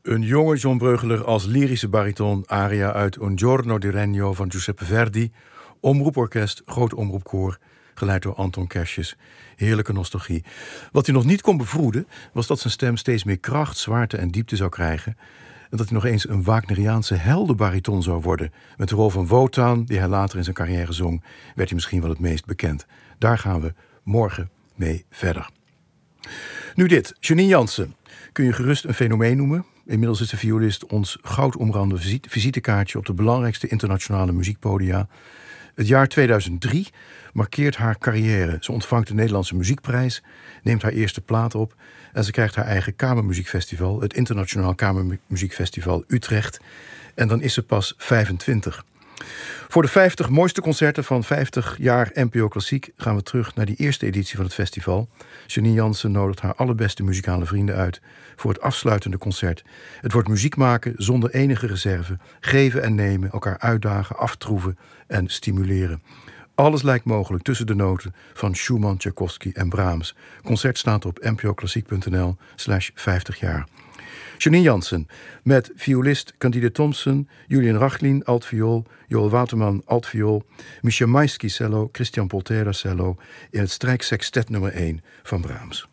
Een jonge John Breugeler als lyrische bariton, aria uit Un giorno di Regno van Giuseppe Verdi. Omroeporkest, groot omroepkoor, geleid door Anton Kersjes. Heerlijke nostalgie. Wat hij nog niet kon bevroeden, was dat zijn stem steeds meer kracht, zwaarte en diepte zou krijgen. En dat hij nog eens een Wagneriaanse heldenbariton zou worden. Met de rol van Wotan, die hij later in zijn carrière zong, werd hij misschien wel het meest bekend. Daar gaan we morgen mee verder. Nu dit, Janine Jansen. Kun je gerust een fenomeen noemen. Inmiddels is de violist ons goudomrande visitekaartje op de belangrijkste internationale muziekpodia. Het jaar 2003 markeert haar carrière. Ze ontvangt de Nederlandse Muziekprijs, neemt haar eerste plaat op en ze krijgt haar eigen kamermuziekfestival, het Internationaal Kamermuziekfestival Utrecht. En dan is ze pas 25. Voor de 50 mooiste concerten van 50 jaar NPO Klassiek gaan we terug naar die eerste editie van het festival. Janine Jansen nodigt haar allerbeste muzikale vrienden uit voor het afsluitende concert. Het wordt muziek maken zonder enige reserve, geven en nemen, elkaar uitdagen, aftroeven en stimuleren. Alles lijkt mogelijk tussen de noten van Schumann, Tchaikovsky en Brahms. Concert staat op npoklassiek.nl/50 jaar. Janine Jansen met violist Candide Thompson, Julian Rachlin, altviool, Joel Waterman, altviool, Mischa Maisky, cello, Christian Poltera, cello in het strijksextet nummer 1 van Brahms.